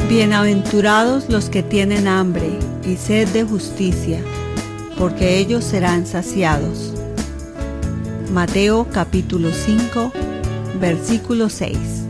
Bienaventurados los que tienen hambre y sed de justicia, porque ellos serán saciados. Mateo capítulo 5, versículo 6.